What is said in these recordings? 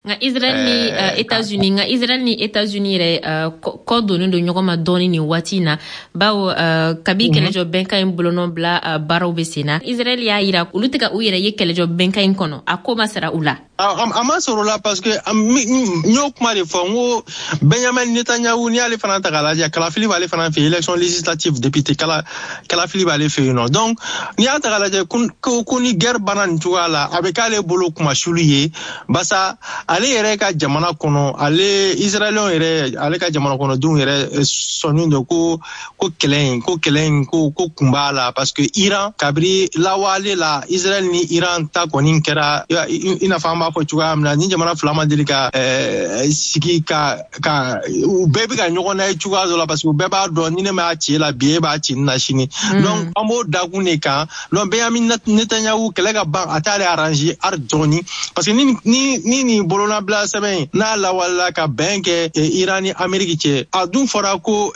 nga Israel ni États-Unis nga Israel ni États-Unis re ko donu do nyogoma doni ni watina bawo kabi kelejo benka en bolono bla baro besina Israel ya ira ulutika uyere ye kelejo benka en kono akoma sara ula ama soro la parce que nyok mari fongo Benjamin Netanyahu ni ale fana takalaja kala fili vale fana fait élection législative député kala fili vale fait non donc ni atakalaja ko ni guerre banan tuala abekale bolo kuma shuliye basa ale yere ka jamana kono ale Israelien yere ale ka jamana kono dun yere sonu ko kelen ko kumbala parce que Iran kabri lawale la Israel ni Iran ta konin kera ina fama fo chuga amna ni jamana flama delika siki ka bebe ka nyogona chuga zola parce que beba do ni ne ma chi la bie ba chi na shini donc amo dagune ka non Benjamin Netanyahu kelega ban atale arranger ardoni parce que ni bolona bla semaine na la wala ka benke Irani Amerique che adun fora ko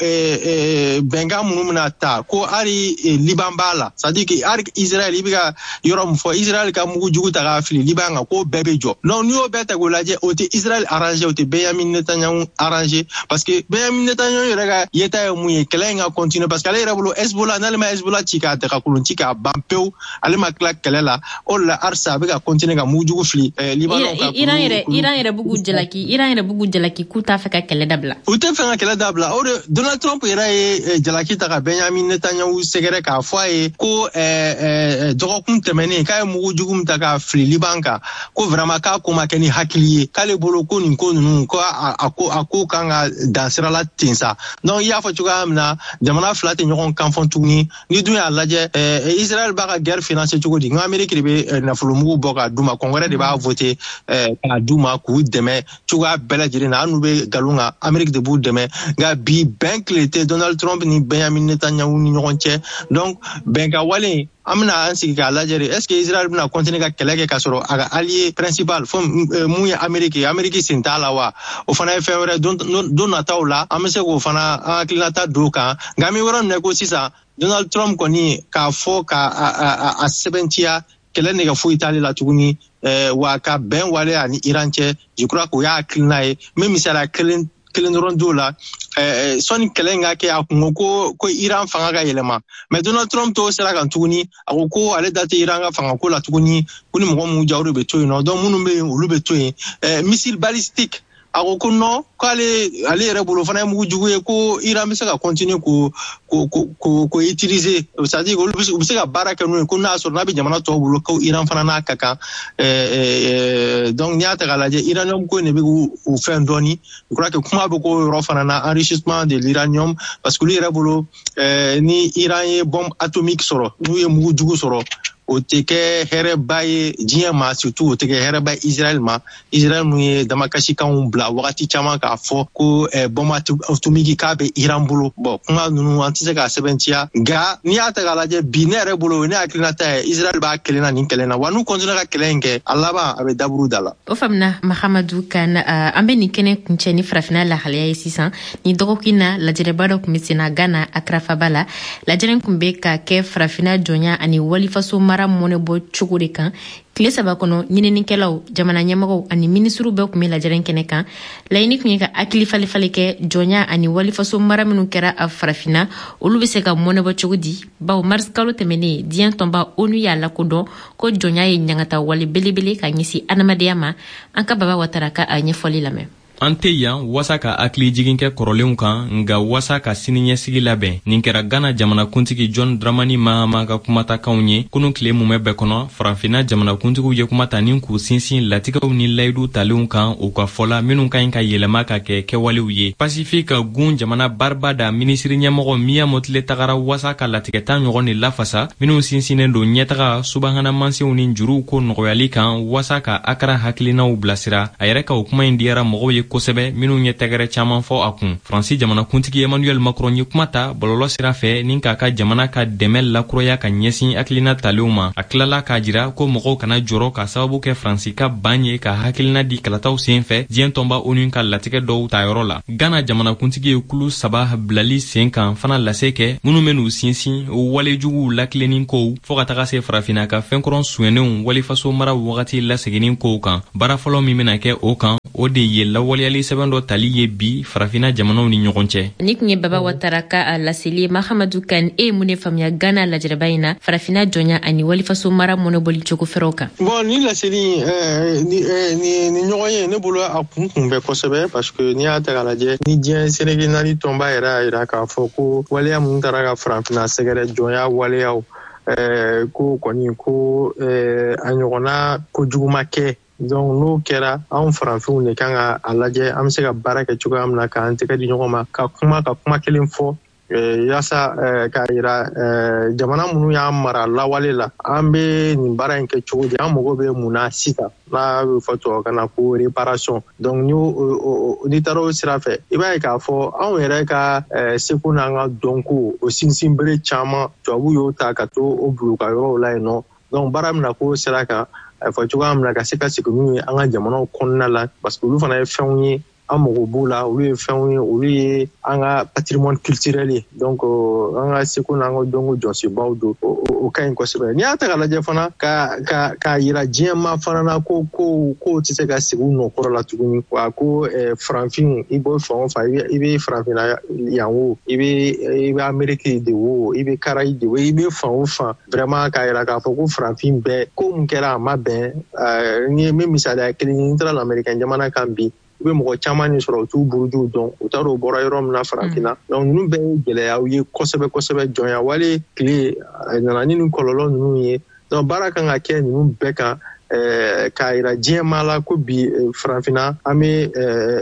benga munumna ta ko ari Liban bala c'est-à-dire que ari Israël ibiga yorom fo Israël ka mugu jugu ta ga fili Liban ko bebe jo non ni o beta go laje o te Israël arrangé o te Benjamin Netanyahu arrangé parce que Benjamin Netanyahu rega yeta mu kelenga continuer parce que ale rebolo Hezbollah na le Hezbollah chika ta ka kulun chika bampeu ale makla kelela o la arsa be ka continuer ga mugu jugu fili Liban ka Iran ere bugu jalaki kuta feka kele dabla o te feka kele dabla o Donald Trump ere jalaki ta ka Benjamin Netanyahu segere ka foye ko dokun temene ka mugu jugu ta ka fili Liban ka ko vraiment ka ko makeni hakiliye kale bolo ko nin ko nunu ko ako kanga dansira la tinsa donc ya fa tuga amna jamana flate nyon kan fontuni ni dunya laje Israël ba ka guerre financière tugo di Amerique be na fulumu boka duma congrès de ba voter ka duma ku deme tuga bela jirina anu be galunga Amerique de bu deme ga bi bank l'été Donald Trump ni Benjamin Netanyahu ni nyonche donc benga wale amna ansi ka lajere est-ce que Israël bina continuer ka keleke ka soro aga allié principal fo mu Amerique sintala wa o fana fevre don nataula amse ko fana aklinata doka ngami woron negosisa Donald Trump koni ka fo ka a 70 kele ne ga fo Italie la tuguni wa ka ben wale ani Iran che je crois ko ya aklinae même si la kelen rondola soni kelenga ke akungo ko Iran fanga ga yelema mais Donald Trump to sera kan tuguni akoko ale date Iran ga fanga ko la tuguni kuni mo mu jawro be toyi no donc munu be ulu be toyi missile balistique akoko no ko ale rebolo fana mu jugu ko Iran be saka continuer ko utiliser c'est-à-dire ko be saka baraka no ko na so na be jamana to bulo ko Iran fana na kaka donc nyata gala je Iranium ko ne be o fin doni je crois que kuma be ko ro fana na enrichissement de l'uranium parce que lui rebolo ni Iran ye bombe atomique soro nu ye mu jugu soro o teke here baye diema surtout o teke here baye Israël mu ye damakashi kan bla wakati chama ka fo ko bombe atomique ka be Iran bolo bon kuma nunu antise ka sebentia ga ni ata gala je binaire bolo ne aklinata Israël ba kelena nin kelena wanu continue ka kelenge alaba abe daburu dala o famna Mahamadou kan ambe ni kene kuncheni frafina la halia sisan ni dogokina la jerebado kumisina Ghana Accra bala la jeren kumbe ka ke frafina jonya ani walifaso mara mone bo chugure kan kile saba kono ɲininikɛlaw jamana ɲɛmɔgɔw ani minisuru bɛɛ kun bɛ lajɛren kɛnɛ kan laɲini kun ye ka hakili falifali kɛ jɔnya ani walifaso mara minnu kɛra a farafina olu bɛ se ka mɔnɛbɔ cogo di bawo mars kalo tɛmɛnen diɲɛ tɔnba onu y'a lakodɔn ko jɔnya ye ɲangata wale belebele ka ɲɛsin adamadenya ma an ka baba watara ka a ɲɛfɔli lamɛn an tɛ yan wasa ka hakili jigin kɛ kɔrɔlenw kan nga wasa ka siniɲɛsigi labɛn nin kɛra Ghana jamanakuntigi John Dramani Mahama ka kumatakanw ye kunun tile mumɛ bɛɛ kɔnɔ farafinna jamanakuntigiw ye kuma ta nin k'u sinsin latigɛw ni layidu talenw kan u ka fɔla minnu ka ɲi ka yɛlɛma ka kɛ kɛwalew ye Pacifique gun jamana baribada minisiri ɲɛmɔgɔ Mia Motile tagara wasa ka latigɛta ɲɔgɔn de lafasa minnu sinsinnen don ɲɛtaga subahana mansiw ni juruw ko nɔgɔyali kan wasa ka Akra hakilinaw bilasira a yɛrɛ ka o kuma in diyara mɔgɔw ye kosɛbɛ minnu ye tɛgɛrɛ caman fɔ a kun Faransi jamanakuntigi Emmanuel Macron ye kuma ta bɔlɔlɔ sira fɛ nin k'a ka jamana ka dɛmɛ lakuraya ka ɲɛsin hakilina talenw ma a tilala k'a jira ko mɔgɔw kana jɔrɔ ka sababu kɛ Faransi ka ban ye ka hakilina di kalataw sen fɛ diɲɛ tɔnba ONU ka latigɛ dɔw tayɔrɔ la Ghana jamanakuntigi ye kulu 3 bilali sen kan fana lase kɛ minnu bɛ n'u sinsin walejuguw lakilenin kow fɔɔ ka taga se farafina ka fɛnkɔrɔn suɲɛnenw walifaso mara wagati laseginnin kow kan baara fɔlɔ min bɛna kɛ o kan o de ye lawaleyali sɛbɛn dɔ tali ye bi farafina jamanaw ni ɲɔgɔn cɛ. Ni kun ye Baba Watara ka laseli Mahamadou Kane mun ne faamuya Ghana lajɛrɛba in na farafina jɔnya ani walifaso mara mɔnɔbɔli cogo fɛrɛw kan. Bon ni laseli ni ɲɔgɔn ye ne bolo a kun bɛ kosɛbɛ parce que ni y'a ta k'a lajɛ ni diɲɛ Sénégal nani tɔnba yɛrɛ y'a jira k'a fɔ ko waleya mun taara ka farafina sɛgɛrɛ jɔnya waleyaw ko kɔni ko a ɲɔgɔnna kojuguma kɛ. Donc n'o kɛra anw farafinw de kan ka a lajɛ an bɛ se ka baara kɛ cogoya min na k'an tɛgɛ di ɲɔgɔn ma ka kuma kelen fɔ yaasa k'a yira jamana minnu y'an mara lawale la an bɛ nin baara in kɛ cogo di an mago bɛ mun na sisan n'a bɛ fɔ tubabukan na ko réparation. Donc n'i taara o sira fɛ i b'a ye k'a fɔ anw yɛrɛ ka seko n'an ka dɔnko o sinsinbere caman tubabu y'o ta ka to o bila u ka yɔrɔw la yen nɔ. Donc baara min na k'o sira kan fɔ cogoya min na ka se ka segin n'u ye an ka jamanaw kɔnɔna la parce que olu fana ye fɛnw ye an mago b'u la olu ye fɛnw ye olu ye an ka patrimoine culturel ye. Donc an ka seko n'an ka dɔnko jɔsenbaw don o ka ɲi kosɛbɛ. N'i y'a ta k'a lajɛ fana k'a yira diɲɛma fana na ko tɛ se ka segin u nɔkɔrɔ la tuguni wa ko farafin i bɔ fan o fan i bɛ farafina yan o i bɛ Amérique de wo i bɛ Caraïbe de wo i bɛ fan o fan vraiment k'a yira k'a fɔ ko farafin bɛɛ ko mun kɛra a ma bɛn ni ye min misaliya kelen ye n taara l'Américain jamana kan bi u bɛ mɔgɔ caman ni sɔrɔ u t'u burujuw dɔn u t'a dɔn u bɔra yɔrɔ min na farafinna. Donc ninnu bɛɛ ye gɛlɛyaw ye kosɛbɛ jɔnya wale tile nana ni nin kɔlɔlɔ ninnu ye. Donc baara kan ka kɛ ninnu bɛɛ kan k'a yira diɲɛma la ko bi farafinna an ye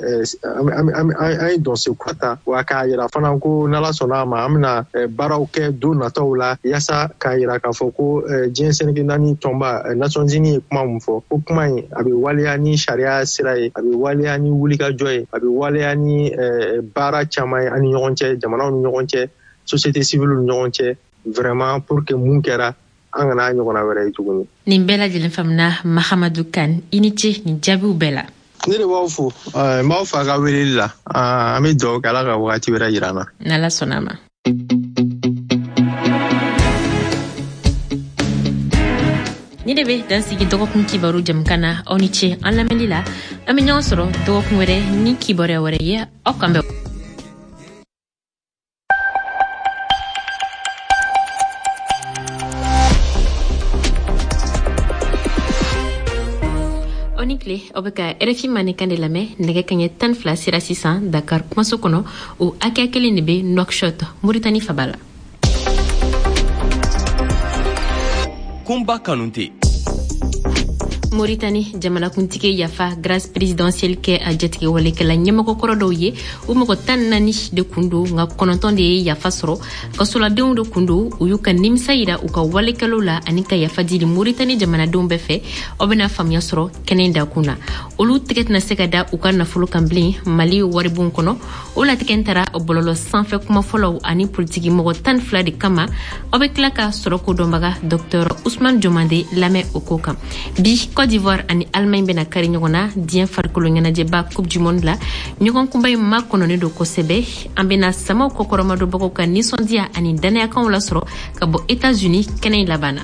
dɔnse kura ta wa k'a yira fana ko n'Ala sɔnna a ma an bɛna baaraw kɛ don nataw la yaasa k'a yira k'a fɔ ko diɲɛ Sénégal nani tɔnba Nations Unies ye kuma mun fɔ ko kuma in a bɛ waleya ni sariya sira ye a bɛ waleya ni wulikajɔ ye a bɛ waleya ni baara caman ye an ni ɲɔgɔn cɛ jamanaw ni ɲɔgɔn cɛ société civile ni ɲɔgɔn cɛ vraiment pour que mun kɛra an kana ɲɔgɔnna wɛrɛ ye tuguni. Nin bɛɛ lajɛlen faamuna Mahamadou Kane i ni ce nin jaabiw bɛɛ la. Ne de b'aw fo n b'aw fa ka weleli la an bɛ dugawu kɛ Ala ka wagati wɛrɛ jira an na. N'Ala sɔnna a ma. Ni de bɛ dansigi dɔgɔkun kibaru jamukan na aw ni ce an lamɛnli la an bɛ ɲɔgɔn sɔrɔ dɔgɔkun wɛrɛ ni kibaruya wɛrɛ ye aw kan bɛn. aw bɛ ka RFI manikan de lamɛn nɛgɛ kaɲɛ 12 sera sisan Dakar kumaso kɔnɔ o hakɛya kelen de bɛ Nouakchott Mauritanie faba la. Kunba Kanute. Mauritanie jamanakuntigi yafa grâce présidentielle kɛ a jatigɛ walekɛla ɲɛmɔgɔ kɔrɔ dɔw ye u mɔgɔ 14 de kun don nka 9 de ye yafa sɔrɔ kasoladenw de kun don u y'u ka nimisa yira u ka walekɛlaw la ani ka yafa dili Mauritanie jamanadenw bɛɛ fɛ aw bɛna faamuya sɔrɔ kɛnɛ da kun na olu tɛgɛ tɛna se ka da u ka nafolo kan bilen Mali waribon kɔnɔ o latigɛ taara bɔlɔlɔ sanfɛ kuma fɔlɔw ani politiki mɔgɔ 12 de kama aw bɛ tila ka sɔrɔ ko dɔnbaga Dr Ousmane Diomande lamɛn o ko kan bi Côte d'Ivoire ani Allemagne bena kari ɲɔgɔn na diɲɛ farikolo ɲɛnajɛba Coupe du Monde la ɲɔgɔn kunba in ma kɔnɔnen don kosɛbɛ an bena samaw kɔkɔrɔmadonbagaw ka nisɔndiya ani danayakanw lasɔrɔ ka bɔ États-Unis kɛnɛ labanna.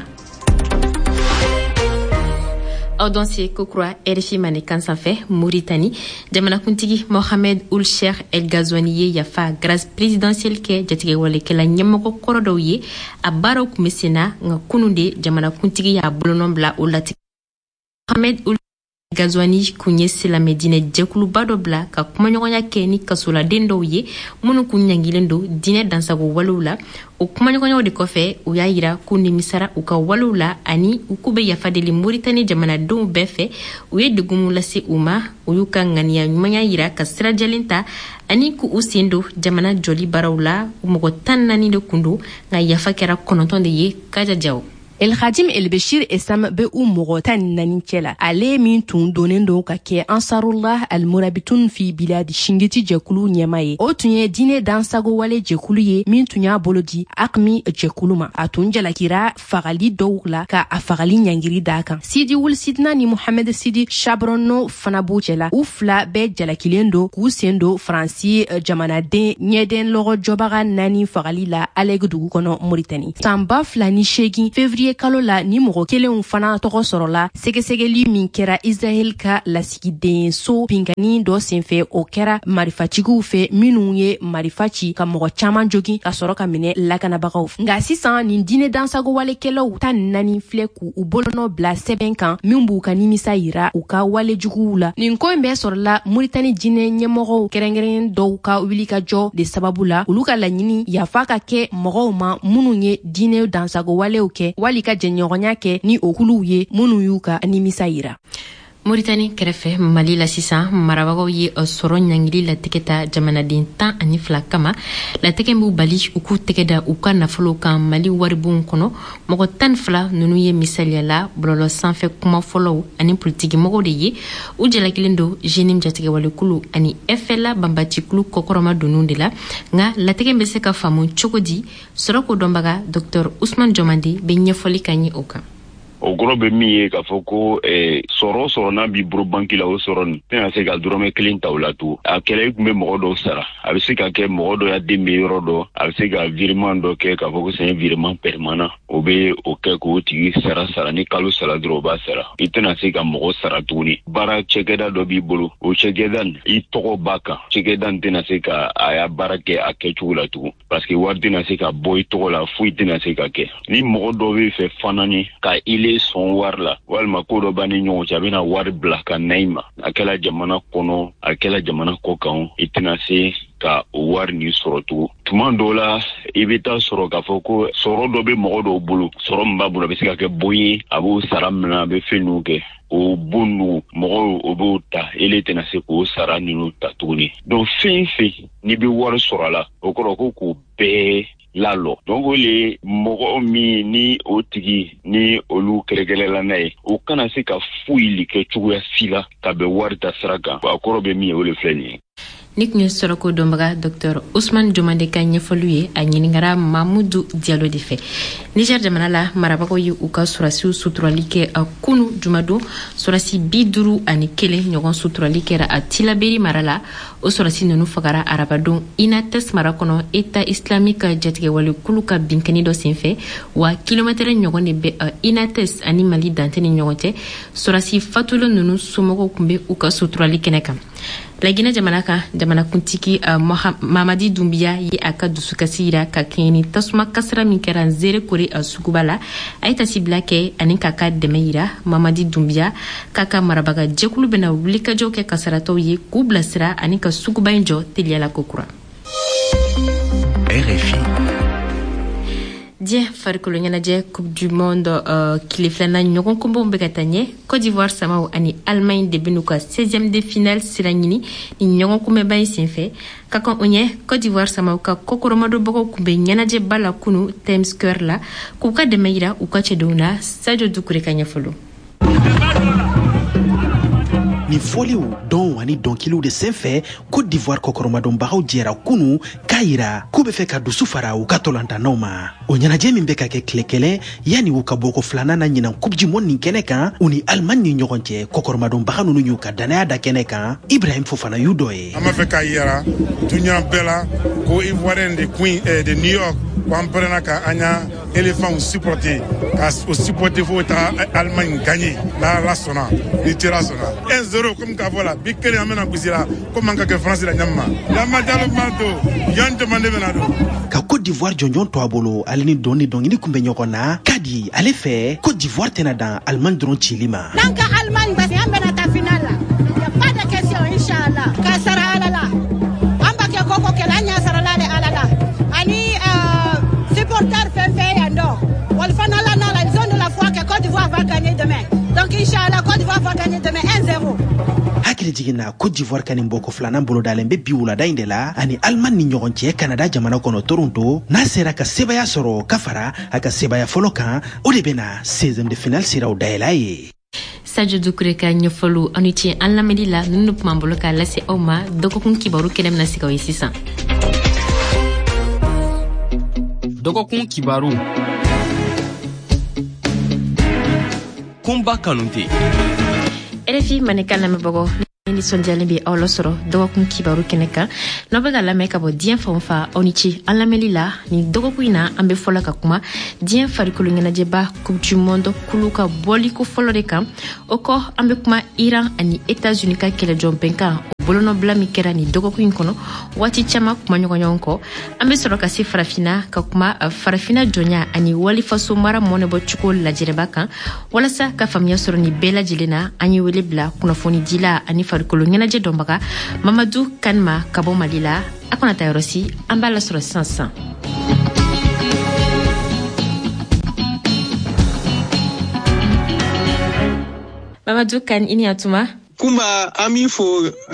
Aw dɔn se kokura RFI manikan sanfɛ Mauritanie jamanakuntigi Mohamed Ould Cheikh El Ghazouani ye yafa grâce présidentielle kɛ jatigɛ walekɛla ɲɛmɔgɔ kɔrɔ dɔw ye a baaraw kun bɛ sen na nka kunun de jamanakuntigi y'a bolonɔ bila o latigɛ. Mohamed Ould Ghazouani kun ye silamɛ diinɛ jɛkuluba dɔ bila ka kumaɲɔgɔnya kɛ ni kasoladen dɔw ye minnu kun ɲangilen don diinɛ dansago walew la o kumaɲɔgɔnyaw de kɔfɛ u y'a yira k'u nimisara u ka walew la ani u k'u bɛ yafa deli Mauritanie jamanadenw bɛɛ fɛ u ye degun lase u ma u y'u ka ŋaniya ɲumanya yira ka sira jɛlen ta ani k'u sen don jamana jɔli baaraw la u mɔgɔ 14 de kun don nka yafa kɛra 9 de ye kajajaw. El Khadim El Beshir Essam be u mɔgɔ 14 cɛla ale min tun donnen don ka kɛ Ansarullah Al Murabitun fi Biladi Shingiti jɛkulu ɲɛma ye o tun ye diinɛ dansago wale jɛkulu ye min tun y'a bolo di AQMI jɛkulu ma a tun jalakira fagali dɔw la ka a fagali ɲangiri d'a kan Sidi Wul Sidna ni Mohamed Sidi Chabrono fana b'u cɛla u fila bɛɛ jalakilen don k'u sen don Faransi jamanaden ɲɛden lɔgɔ jɔbaga 4 fagali la Alegu dugu kɔnɔ Mauritanie san 2008 février fevrier kalo la ni mɔgɔ kelenw fana tɔgɔ sɔrɔla sɛgɛsɛgɛli min kɛra Israel ka lasigiden so bingani dɔ senfɛ o kɛra marifacigiw fɛ minnu ye marifa ci ka mɔgɔ caman jogi ka sɔrɔ ka minɛ lakanabagaw nka sisan nin diinɛ dansago walekɛlaw 14 filɛ k'u bolonɔ bila sɛbɛn kan min b'u ka nimisa yira u ka walejuguw la nin ko in bɛɛ sɔrɔla Moritani diinɛ ɲɛmɔgɔw kɛrɛnkɛrɛnnen dɔw ka wulikajɔ de sababu la olu ka laɲini yafa ka kɛ mɔgɔw ma minnu ye diinɛ dansago walew kɛ wali ka jɛɲɔgɔnya kɛ ni o kuluw ye minnu y'u ka nimisa yira. Moritani kɛrɛfɛ Mali la sisan marabagaw ye sɔrɔ ɲangili latigɛ ta jamanaden 12 kama latigɛ b'u bali u k'u tɛgɛ da u ka nafolo kan Mali waribon kɔnɔ mɔgɔ 12 ninnu ye misaliyala bɔlɔlɔ sanfɛ kuma fɔlɔw ani politiki mɔgɔw de ye u jalakilen do jenim jatigɛwalekulu ani FLA banbatikulu kɔkɔrɔma donu de la nka latigɛ bɛ se ka faamu cogo di sɔrɔ ko dɔnbaga Dr Ousmane Jomande bɛ ɲɛfɔli ka ɲɛ o kan. O goro be mi ye ka fɔ ko sɔrɔ n'a bi buru banki la o sɔrɔ nin tɛna se ka dɔrɔmɛ kelen ta o la tu a kɛlɛ kun bɛ mɔgɔ dɔw sara a bɛ se ka kɛ mɔgɔ dɔ ya den bɛ yɔrɔ dɔ a bɛ se ka virement dɔ kɛ ka fɔ ko c'est un virement permanent o bɛ o kɛ k'o tigi sara ni kalo sara dɔrɔn o b'a sara i tɛna se ka mɔgɔ sara tuguni baara cɛkɛda dɔ b'i bolo o cɛkɛda i tɔgɔ b'a kan cɛkɛda nin tɛna se ka a ya baara kɛ a kɛcogo la tugun parce que wari tɛna se ka bɔ i tɔgɔ la foyi tɛna se ka kɛ ni mɔgɔ dɔ bɛ fɛ fanani ka ile sɔn wari la walima ko dɔ b'a ni ɲɔgɔn cɛ a bɛna wari bila ka na i ma a kɛla jamana kɔnɔ a kɛla jamana kɔ kan i tɛna se ka o wari ni sɔrɔ tugun tuma dɔw la i bɛ taa sɔrɔ k'a fɔ ko sɔrɔ dɔ bɛ mɔgɔ dɔw bolo sɔrɔ min b'a bolo a bɛ se ka kɛ bon ye a b'o sara minɛ a bɛ fɛn ninnu kɛ o bon ninnu mɔgɔw o b'o ta ele tɛna se k'o sara ninnu ta tuguni donc fɛn fɛn n'i bɛ wari sɔrɔ a la o kɔrɔ ko k'o bɛɛ lalɔ donc o le mɔgɔ min ni o tigi ni olu kɛlɛkɛlɛla n'a ye o kana se ka foyi li kɛ cogoya si la ka bɛn wari ta sira kan a kɔrɔ bɛ min ye o le filɛ nin ye. Ni tun ye sɔrɔko dɔnbaga Dr Ousmane Jomande ka ɲɛfɔliw ye a ɲiningara Mamudu Diallo de fɛ. Niger jamana la marabagaw ye u ka sɔrɔsiw suturali kɛ a kunu jumadon sɔrɔsi 51 ɲɔgɔn suturali kɛra a Tilaberi mara la o sɔrɔsi ninnu fagara arabadon Inates mara kɔnɔ État islamique jatigɛwalekulu ka binkɛni dɔ senfɛ wa kilomɛtɛrɛ ɲɔgɔn de bɛ Inates ani Mali dante ni ɲɔgɔn cɛ sɔrɔsi fatulen ninnu somɔgɔw tun bɛ u ka suturali kɛnɛ kan. Laginɛ jamana kan jamanakuntigi Mamadi Doumbia ye a ka dusukasi yira ka kɛɲɛ ni tasuma kasara min kɛra Nzere Kore suguba la a ye tasibila kɛ ani k'a ka dɛmɛ yira Mamadi Doumbia k'a ka marabaga jɛkulu bɛna wulikajɔw kɛ kasaratɔw ye k'u bilasira ani ka suguba in jɔ teliyala kokura. RFI Diɲɛ farikolo ɲɛnajɛ Coupe du Monde tile filanan ɲɔgɔn kunbɛnw bɛ ka taa ɲɛ Côte d'Ivoire samaw ani Allemagne de bɛn'u ka 16e de finale sira ɲini ni ɲɔgɔn kunbɛnba in senfɛ ka kan o ɲɛ Côte d'Ivoire samaw ka kɔkɔrɔmadɔbagaw kun bɛ ɲɛnajɛba la kunu Times Square la k'u ka dɛmɛ yira u ka cɛdenw na Sadio Doucouré ka ɲɛfɔlo. Ni foliw dɔnw ani dɔnkiliw de senfɛ Côte d'Ivoire kɔkɔrɔmadɔnbagaw jɛra kunu k'a yira k'u bɛ fɛ ka dusu fara u ka tɔlantanaw ma o ɲɛnajɛ min bɛ ka kɛ tile kelen yanni u ka bɔ ko filanan na ɲinan Coupe du Monde nin kɛnɛ kan u ni Allemagne ni ɲɔgɔn cɛ kɔkɔrɔmadɔnbaga ninnu y'u ka danaya da kɛnɛ kan Ibrahim Fofana y'u dɔ ye. An b'a fɛ k'a yira duɲa bɛɛ la ko Ivoirien de Queen de New York ko an pɛrɛnna ka an ɲa éléphant supporter ka o supporter fo ta Allemagne gagner la sɔnna ni tera sɔnna 1-0 comme k'a fɔ la bi kelen an bɛna gosi la comme an ka kɛ France la ɲamma Yama Diallo b'a to Yan Jomande bɛna don ka Côte d'Ivoire jɔnjɔn to a bolo ale ni dɔn ni dɔnkili kun bɛ ɲɔgɔn na ka di ale fɛ Côte d'Ivoire tɛna dan Allemagne dɔrɔn cili ma n'an ka Allemagne parce que an bɛna taa finale la y a pas de question inchallah ka sara ala la an b'a kɛ koko kɛlɛ an ɲa sara la de ala la ani supporter fɛn fɛn yan dɔ wali fana la na la ils ont de la foi que Côte d'Ivoire va gagner demain donc inchallah Côte d'Ivoire va gagner demain 1-0 hakili jiginna Côte d'Ivoire ka nin bɔ ko filanan bolodalen bɛ bi wulada in de la ani Allemagne ni ɲɔgɔn cɛ Canada jamana kɔnɔ Toronto n'a sera ka sebaya sɔrɔ ka fara a ka sebaya fɔlɔ kan o de bɛna 16e de finale siraw dayɛlɛ ye. Sadio Doucouré ka ɲɛfɔliw aw ni ce an lamɛnni la ninnu tun b'an bolo k'a lase aw ma dɔgɔkun kibaru kɛnɛ bɛna sigi aw ye sisan. Dɔgɔkun kibaru kunba kanute RFI Manika lamɛnbagaw nisɔndiyalen bɛ aw lasɔrɔ dɔgɔkun kibaru kɛnɛ kan n'aw bɛ ka lamɛn ka bɔ diɲɛ fan o fan aw ni ce an lamɛnli la nin dɔgɔkun in na an bɛ fɔlɔ ka kuma diɲɛ farikolo ɲɛnajɛba coupe du monde kulu ka bɔliko fɔlɔ de kan o kɔ an bɛ kuma Iran ani États-Unis ka kɛlɛjɔ bɛnkan o bolonɔbila min kɛra nin dɔgɔkun in kɔnɔ waati caman kuma ɲɔgɔnɲɔgɔn kɔ an bɛ sɔrɔ ka se farafina ka kuma farafina jɔnya ani walifaso mara mɔnɛbɔcogo lajɛrɛba kan walasa ka faamuya sɔrɔ nin bɛɛ lajɛlen na an ye wele bila kunnafoni dila ani farikolo ɲɛnajɛ dɔnbaga Mamadou Kanma ka bɔ Mali la a kana taa yɔrɔ si an b'a lasɔrɔ sisan. Mamadou Kan i ni atuma Kumba ami fo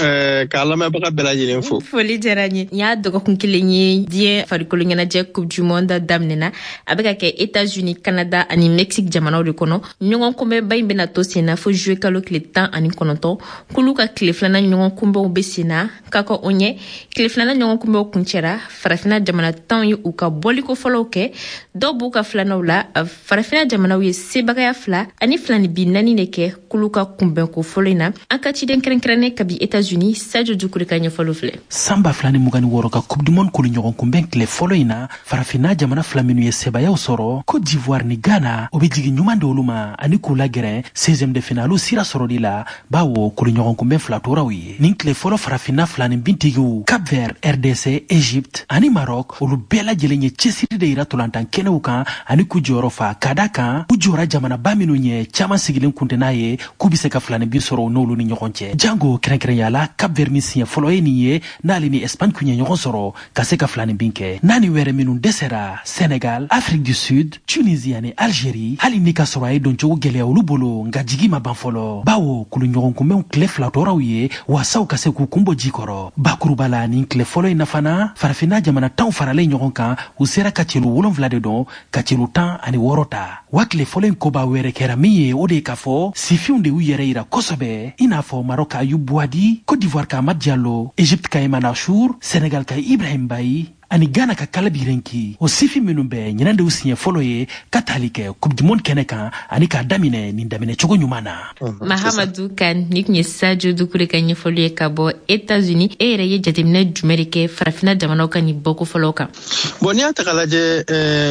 ka lamɛnbaga bɛɛ lajɛlen fo. Foli diyara n ye. N y'a dɔgɔkun kelen ye diɲɛ farikolo ɲɛnajɛ coupe du monde daminɛna a bɛ ka kɛ États-Unis, Canada ani Mexique jamanaw de kɔnɔ. Ɲɔgɔn kunbɛnba in bɛna to sen na fo juillet kalo tile 19 kulu ka tile filanan ɲɔgɔn kunbɛnw bɛ sen na ka kɔ o ɲɛ tile filanan ɲɔgɔn kunbɛnw kuncɛra farafina jamana 10 ye u ka bɔliko fɔlɔw kɛ dɔw b'u ka filanaw la farafina jamanaw ye sebagaya 2 ani filanibi 4 de kɛ kulu ka kunbɛnko fɔlɔ in na. An ka ciden kɛrɛnkɛrɛnnen kabi États-Unis Sadio Dukure ka ɲɛfɔliw filɛ. Samba 2026 ka coupe du monde kolo ɲɔgɔn kunbɛn tile fɔlɔ in na farafina jamana 2 minnu ye sebayaw sɔrɔ Côte d'Ivoire ni Ghana o bɛ jigin ɲuman de olu ma ani k'u lagɛrɛ 16e de finale sira sɔrɔli la bawo kolo ɲɔgɔn kunbɛn 2 toraw ye. Nin tile fɔlɔ farafina 2 nin bintigiw Cap Vert, RDC, Égypte ani Maroc olu bɛɛ lajɛlen ye cɛsiri de yira tolantan kɛnɛw kan ani k'u jɔyɔrɔ fa ka da kan u jɔra jamanaba minnu ye caman sigilen kun tɛ n'a ye k'u bɛ se ka 2 bin sɔrɔ n'olu ni ɲɔgɔn cɛ. Jango kɛrɛnkɛrɛnya la Cap Vert min siɲɛ fɔlɔ ye nin ye n'ale ni Espagne kun ye ɲɔgɔn sɔrɔ ka se ka 2 bin kɛ. Naani wɛrɛ minnu dɛsɛra Sénégal, Afrique du Sud, Tunisie ani Algérie hali ni ka sɔrɔ a ye doncogo gɛlɛya olu bolo nka jigi ma ban fɔlɔ bawo kulu ɲɔgɔn kunbɛnw tile 2 tɔraw ye wasaw ka se k'u kunbɔ ji kɔrɔ. Bakuruba la nin tile fɔlɔ in na fana farafina jamana 10 faralen ɲɔgɔn kan u sera ka celu 7 de dɔn ka celu 16 ta. Wa tile fɔlɔ in koba wɛrɛ kɛra min ye o de ye k'a fɔ sifinw de y'u yɛrɛ yira kosɛbɛ i n'a fɔ Maroc ka Ayub Bouadi, Côte d'Ivoire ka Amad Diallo, Égypte ka Eman Achour, Sénégal ka Ibrahim Bayi ani Ghana ka Kalabi Renki. O sifi minnu bɛɛ ɲinan de u siɲɛ fɔlɔ ye ka taali kɛ coupe du monde kɛnɛ kan ani k'a daminɛ nin daminɛ cogo ɲuman na. Mahamadou Kan ni tun ye Sadio Dukure ka ɲɛfɔli ye ka bɔ États-Unis e yɛrɛ ye jateminɛ jumɛn de kɛ farafina jamanaw ka nin bɔko fɔlɔw kan? Bon n'i y'a ta k'a lajɛ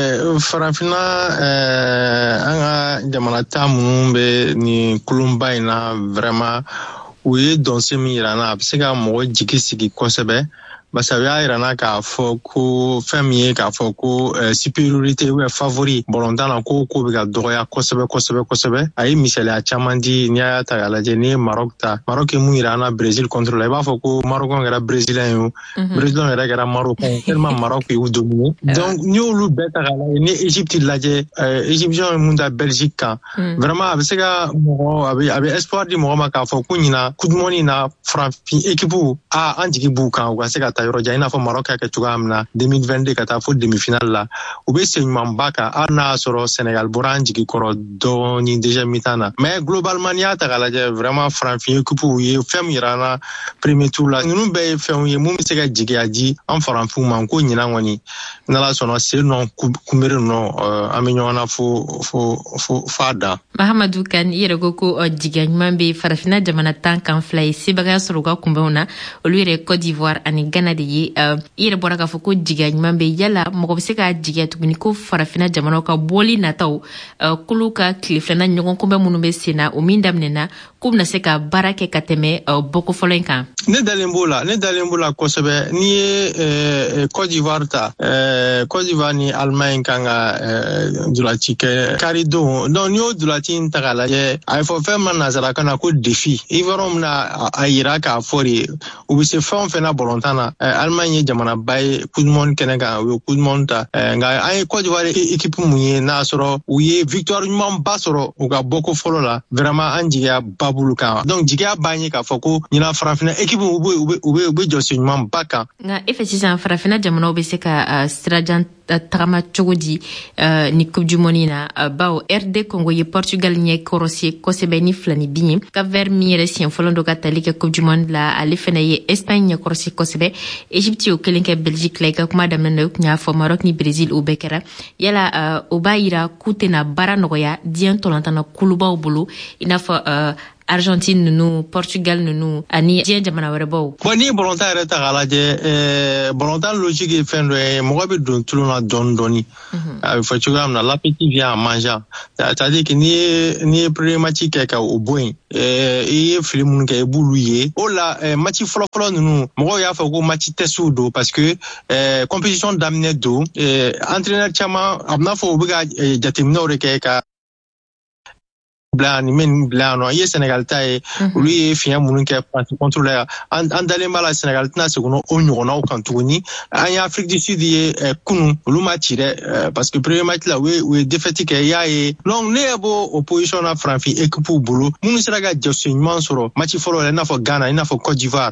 farafina an ka jamana 10 minnu bɛ nin kulunba in na vraiment u ye dɔnse min yira na a bɛ se ka mɔgɔ jigi sigi kosɛbɛ parce que u y'a yira na k'a fɔ ko fɛn min ye k'a fɔ ko supériorité ou favori bɔlɔntan na ko bɛ ka dɔgɔya kosɛbɛ a ye misaliya caman di n'i y'a ta k'a lajɛ n'i ye Maroc ta Maroc ye mun yira na Brésil contre la i b'a fɔ ko Marocɛnw kɛra Brésilien ye o Brésilien yɛrɛ kɛra Marocɛn tellement Maroc y'u dominer donc n'i y'olu bɛɛ ta k'a lajɛ ni Égypte lajɛ Égyptiens ye mun da Belgique kan vraiment a bɛ se ka mɔgɔ a bɛ espoir di mɔgɔ ma k'a fɔ ko ɲina coupe du monde na farafin équipe an jigi b'u kan u ka se ka yɔrɔ jan i n'a fɔ Maroc y'a kɛ cogoya min na 2022 ka taa fo demi-finale la u bɛ sen ɲumanba kan hali n'a y'a sɔrɔ Sénégal bɔra an jigi kɔrɔ dɔɔni déjà mi-temps na mais globalement n'i y'a ta k'a lajɛ vraiment farafin équipe u ye fɛn min yira na premier tour la ninnu bɛɛ ye fɛnw ye mun bɛ se ka jigiya di an farafinw ma ko ɲinan kɔni n'Ala sɔnna sen nɔ kunbere nɔ an bɛ ɲɔgɔn na fo a dan. Mahamadou Kan i yɛrɛ ko jigiya ɲuman bɛ farafina jamana 10 kan 2 ye sebagaya sɔrɔ u ka kunbɛnw na olu yɛrɛ Côte d'Ivoire ani Ghana de ye i yɛrɛ bɔra k'a fɔ ko jigiya ɲuman bɛ yala mɔgɔ bɛ se ka jigiya tuguni ko farafina jamanaw ka bɔli nataw kulu ka tile filanan ɲɔgɔn kunbɛn minnu bɛ sen na o min daminɛna k'u bɛna se ka baara kɛ ka tɛmɛ bɔko fɔlɔ in kan. Ne dalen b'o la kosɛbɛ n'i ye Côte d'Ivoire ta Côte d'Ivoire ni Allemagne kan ka dulati kɛ karidon donc n'i y'o dulati in ta k'a lajɛ a ye fɔ fɛn ma nanzarakan na ko défi Ivoiriyɛnw bɛna a yira k'a fɔ de u bɛ se fɛn o fɛn na bɔlɔntan na Allemagne ye jamanaba ye coupe du monde kɛnɛ kan u ye coupe du monde ta nka an ye Côte d'Ivoire équipe mun ye n'a sɔrɔ u ye victoire ɲumanba sɔrɔ u ka bɔko fɔlɔ la vraiment an jigiya ba b'olu kan donc jigiya b'an ye k'a fɔ ko ɲinan farafina équipe u bɛ jɔsi ɲumanba kan. Nka e fɛ sisan farafina jamanaw bɛ se ka sirajan tagama cogo di ni coupe du monde na bawo RD Congo ye Portugal ɲɛ kɔrɔsi kosɛbɛ ni 2 bin ye Cap Vert min yɛrɛ siɲɛ fɔlɔ dɔ ka tali kɛ coupe du monde la ale fana ye Espagne ɲɛ kɔrɔsi kosɛbɛ Égypte y'o kelen kɛ Belgique la i ka kuma daminɛ na u tun y'a fɔ Maroc ni Brésil o bɛɛ kɛra yala o b'a yira k'u tɛna baara nɔgɔya diɲɛ tɔlɔntanna kulubaw bolo i n'a fɔ Argentine nunu, Portugal nunu, ani diɲɛ jamana wɛrɛ baw. Bon ni bolontan yɛrɛ ta k'a lajɛ bolontan logique ye fɛn dɔ ye mɔgɔ bɛ don tulon na dɔɔni dɔɔni. A bɛ fɔ cogoya min na l'appétit vient en mangeant. C'est-à-dire que ni ye premier match kɛ ka o bɔ yen i ye fili minnu kɛ i b'olu ye. O la match fɔlɔfɔlɔ ninnu mɔgɔw y'a fɔ ko match test don parce que compétition daminɛ don entraîneur caman a bɛna fɔ u bɛ ka jateminɛw de kɛ ka ni men bila no ye Senegal ta ye olu ye fiɲɛ minnu kɛ France contre la an dalen b'a la Senegal tɛna segin o ɲɔgɔnnaw kan tuguni an ye Afrique du Sud ye kunu olu ma ci dɛ parce que premier match la u ye défaite kɛ y'a ye donc ne ye bɔ opposition na farafin équipe bolo minnu sera ka jɔsen ɲuman sɔrɔ match fɔlɔ la i n'a fɔ Ghana i n'a fɔ Côte d'Ivoire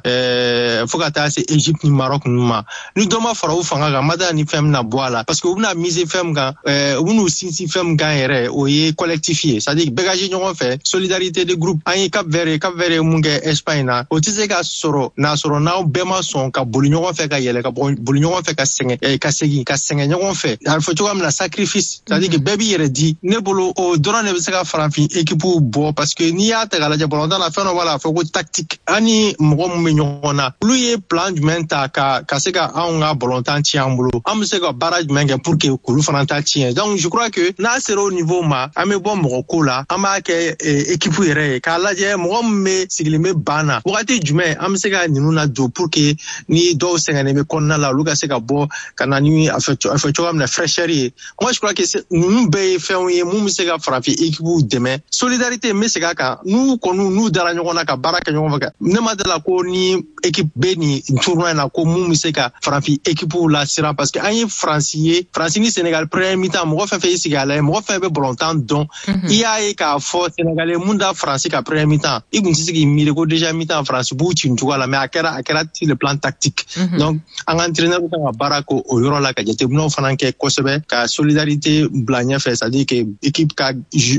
fo ka taa se Égypte ni Maroc ninnu ma ni dɔ ma fara u fanga kan Mada ni fɛn bɛna bɔ a la parce que u bɛna miser fɛn min kan u bɛn'u sinsin fɛn min kan yɛrɛ o ye collectif ye c'est-à-dire bɛɛ ɲɔgɔn fɛ solidarité de groupe an ye Cap Vert mun kɛ Espagne na o tɛ se ka sɔrɔ n'a sɔrɔ n'aw bɛɛ ma sɔn ka boli ɲɔgɔn fɛ ka yɛlɛ ka boli ɲɔgɔn fɛ ka segin ka sɛgɛn ɲɔgɔn fɛ a bɛ fɔ cogoya min na sacrifice c'est-à-dire que bɛɛ b'i yɛrɛ di ne bolo o dɔrɔn de bɛ se ka farafin équipe bɔ parce que n'i y'a ta k'a lajɛ balontan na fɛn dɔ b'a la a fɔ ko tactique an ni mɔgɔ min bɛ ɲɔgɔn na olu ye plan jumɛn ta ka se ka anw ka balontan ci an bolo an bɛ se ka baara jumɛn kɛ pour que k'olu fana ta tiɲɛ donc je crois que n'a sera au niveau ma an bɛ bɔ mɔgɔ ko la an b'a kɛ équipe yɛrɛ ye k'a lajɛ mɔgɔ min bɛ sigilen bɛ ban na wagati jumɛn an bɛ se ka ninnu na don pour que ni dɔw sɛgɛnnen bɛ kɔnɔna la olu ka se ka bɔ ka na ni a fɛ cogoya min na fraîcheur ye moi je crois que ninnu bɛɛ ye fɛnw ye mun bɛ se ka farafin équipe dɛmɛ solidarité n bɛ segin a kan n'u dara ɲɔgɔn na ka baara kɛ ɲɔgɔn fɛ ne ma dala ko ni équipe bɛ nin tournoi in na ko mun bɛ se ka farafin équipe lasiran parce que an ye Faransi ye Faransi ni Sénégal premier mi-temps mɔgɔ fɛn fɛn y'i sigi a lajɛ mɔgɔ fɛn bɛ balontan dɔn i y'a ye k'a fɔ Sénégalais mun da Faransi ka premier mi-temps i kun tɛ se k'i miiri ko déjà mi-temps Faransi b'u ci nin cogoya la mais a kɛra sur le plan tactique donc an ka entraîneur kan ka baara k'o yɔrɔ la ka jateminɛw fana kɛ kosɛbɛ ka solidarité bila ɲɛfɛ c'est-à-dire que équipe ka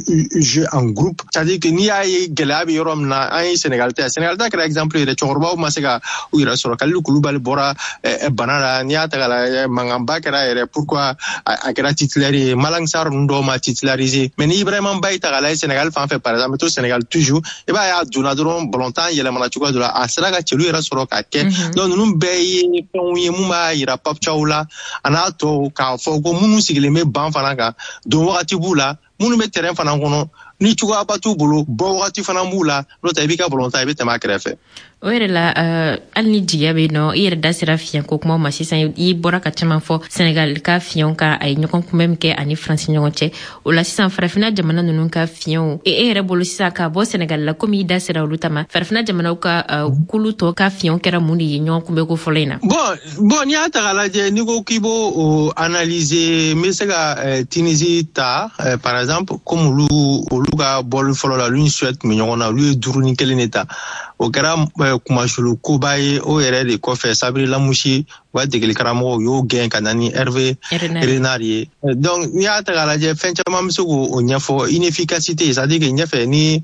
jeu en groupe c'est-à-dire que n'i y'a ye gɛlɛya bɛ yɔrɔ min na an ye Sénégal ta kɛra exemple yɛrɛ cɛkɔrɔbaw ma se ka u yɛrɛ sɔrɔ Kalilu Kulubali bɔra bana la n'i y'a ta k'a lajɛ mankanba kɛra yɛrɛ pourquoi a kɛra titulaire ye Malang Sarr ninnu dɔw ma titulariser mais ni Ibrahima Ba ta k'a lajɛ Sénégal fan fɛ par exemple to Sénégal toujours i b'a ye a donna dɔrɔn balontan yɛlɛmana cogoya dɔ la a sera ka cɛlu yɛrɛ sɔrɔ k'a kɛ donc ninnu bɛɛ ye fɛnw ye mun b'a yira Pape Thiaw la a n'a tɔw k'a fɔ ko minnu sigilen bɛ ban fana kan don wagati b'u la minnu bɛ terrain fana kɔnɔ ni cogoyaba t'u bolo bɔ wagati fana b'u la n'o tɛ i b'i ka balontan i bɛ tɛmɛ a kɛrɛfɛ. O yɛrɛ la hali ni jigiya bɛ yen nɔ i yɛrɛ da sera fiɲɛko kumaw ma sisan i bɔra ka caman fɔ Senegal ka fiɲɛw kan a ye ɲɔgɔn kunbɛn min kɛ ani Faransi ɲɔgɔn cɛ o la sisan farafinna jamana ninnu ka fiɲɛw e yɛrɛ bolo sisan ka bɔ Senegal la komi i da sera olu ta ma farafinna jamanaw ka kulu tɔ ka fiɲɛw kɛra mun de ye ɲɔgɔn kunbɛn ko fɔlɔ in na. bon n'i y'a ta k'a lajɛ n'i ko k'i b'o analyser n bɛ se ka Tunisie ta par exemple comme olu ka bɔli fɔlɔ la olu ni Suède tun bɛ ɲɔgɔn na olu ye 2-1 de ta o kɛra kumasulu koba ye o yɛrɛ de kɔfɛ Sabiri Lamouchi u ka degeli karamɔgɔw y'o gɛn ka na ni Hervé Renard ye donc n'i y'a ta k'a lajɛ fɛn caman bɛ se k'o ɲɛfɔ inefficacité c'est-à-dire que ɲɛfɛ ni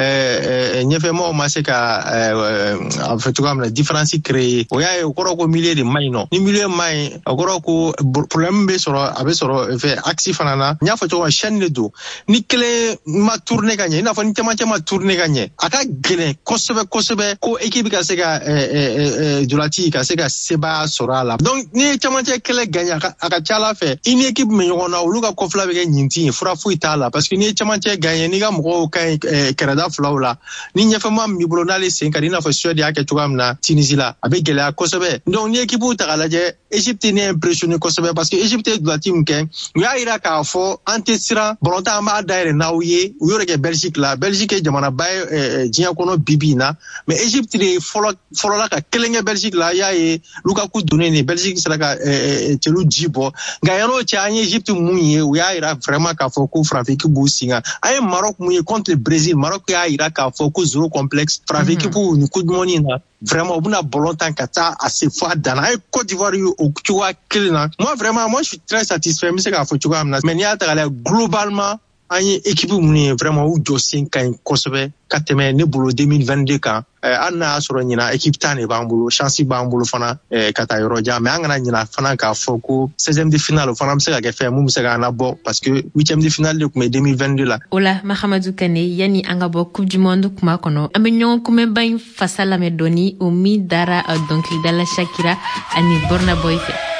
ɲɛfɛmɔgɔw ma se ka a fɛ cogoya min na différence créer o y'a ye o kɔrɔ ko milieu de ma ɲi nɔ ni milieu ma ɲi o kɔrɔ ko problème bɛ sɔrɔ a bɛ sɔrɔ fɛ axe fana na n y'a fɔ cogo min chaîne de don ni kelen ma tourner ka ɲɛ i n'a fɔ ni cɛmancɛ ma tourner ka ɲɛ a ka gɛlɛn kosɛbɛ ko équipe ka se ka dolati ka se ka sebaaya sɔrɔ a la donc ni ye cɛmancɛ kɛlɛ gagner a ka ca Ala fɛ i ni équipe min ɲɔgɔn na olu ka kɔfila bɛ kɛ ɲintin ye fura foyi t'a la parce que ni ye cɛmancɛ gagner n'i ka mɔgɔw ka ɲi kɛrɛda filaw la ni ɲɛfɛma min b'i bolo n'ale sen ka di i n'a fɔ Suède y'a kɛ cogoya min na Tunisie la a bɛ gɛlɛya kosɛbɛ donc ni équipe ta k'a lajɛ Égypte ni impressionné kosɛbɛ parce que Égypte ye dolati min kɛ u y'a yira k'a fɔ an tɛ siran balontan an b'a dayɛlɛ n'aw ye u y'o de kɛ Belgique la Belgique ye jamanaba ye diɲɛ kɔnɔ bi in na mais Égypte de ye fɔlɔ la ka kelen kɛ Belgique la y'a ye Lukaku donnen ni Belgique sera ka cɛlu ji bɔ nka yan'o cɛ an ye Égypte mun ye u y'a yira vraiment k'a fɔ ko farafin équipe b'u sin kan an ye Maroc mun ye contre le Brésil Maroc y'a yira k'a fɔ ko zéro complexe farafin équipe nin Coupe du Monde in na vraiment u bɛna balontan ka taa a se fɔ a dan na an ye Côte d'Ivoire ye o cogoya kelen na moi je suis très satisfait n bɛ se k'a fɔ cogoya min na mais n'i y'a ta k'a lajɛ globalement an ye équipe mun ye vraiment u jɔsen ka ɲi kosɛbɛ ka tɛmɛ ne bolo 2022 kan an n'a y'a sɔrɔ ɲina équipe tan de b'an bolo chance b'an bolo fana ka taa yɔrɔ jan mais an kana ɲina fana k'a fɔ ko 16e de finale fana bɛ se ka kɛ fɛn mun bɛ se k'an labɔ parce que 8e de finale de tun bɛ 2022 la. O la Mahamadou Kane yani an ka bɔ coupe du monde kuma kɔnɔ an bɛ ɲɔgɔn kunbɛnba in fasa lamɛn dɔɔni o min dara dɔnkilidala Shakira ani Burna Boy fɛ.